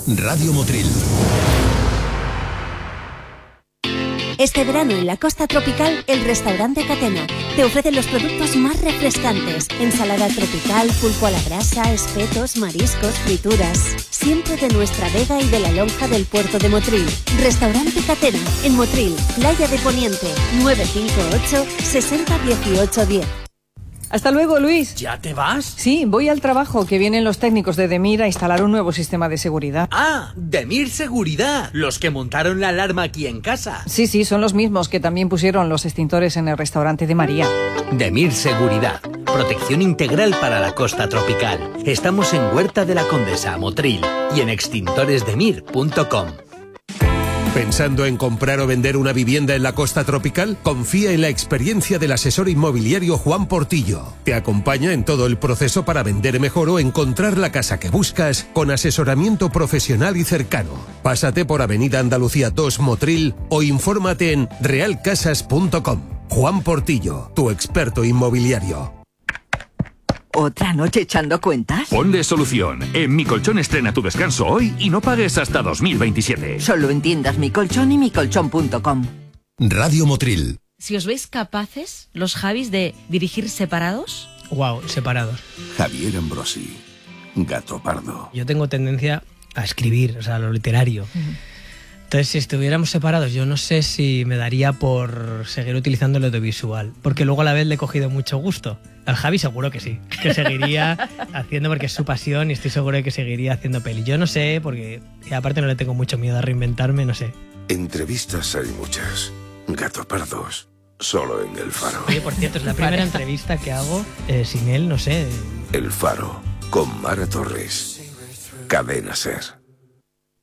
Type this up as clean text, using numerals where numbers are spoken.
Radio Motril. Este verano en la costa tropical, el restaurante Catena te ofrece los productos más refrescantes. Ensalada tropical, pulpo a la brasa, espetos, mariscos, frituras. Siempre de nuestra vega y de la lonja del puerto de Motril. Restaurante Catena, en Motril, Playa de Poniente, 958 60 18 10. Hasta luego, Luis. ¿Ya te vas? Sí, voy al trabajo, que vienen los técnicos de Demir a instalar un nuevo sistema de seguridad. Ah, Demir Seguridad, los que montaron la alarma aquí en casa. Sí, son los mismos que también pusieron los extintores en el restaurante de María. Demir Seguridad, protección integral para la costa tropical. Estamos en Huerta de la Condesa, Motril, y en extintoresdemir.com. ¿Pensando en comprar o vender una vivienda en la costa tropical? Confía en la experiencia del asesor inmobiliario Juan Portillo. Te acompaña en todo el proceso para vender mejor o encontrar la casa que buscas con asesoramiento profesional y cercano. Pásate por Avenida Andalucía 2 Motril o infórmate en realcasas.com. Juan Portillo, tu experto inmobiliario. ¿Otra noche echando cuentas? Ponle solución. En Mi Colchón estrena tu descanso hoy y no pagues hasta 2027. Solo en tiendas Mi Colchón y micolchón.com. Radio Motril. Si os veis capaces, los Javis, de dirigir separados. Wow, separados. Javier Ambrosi, Gato Pardo. Yo tengo tendencia a escribir, o sea, lo literario. Entonces, si estuviéramos separados, yo no sé si me daría por seguir utilizando el audiovisual, porque luego a la vez le he cogido mucho gusto. Al Javi seguro que sí, que seguiría haciendo, porque es su pasión, y estoy seguro de que seguiría haciendo peli. Yo no sé, porque aparte no le tengo mucho miedo a reinventarme, no sé. Entrevistas hay muchas. Gato Pardos, solo en El Faro. Oye, por cierto, es la primera entrevista que hago sin él, no sé. El Faro, con Mara Torres. Cadena Ser.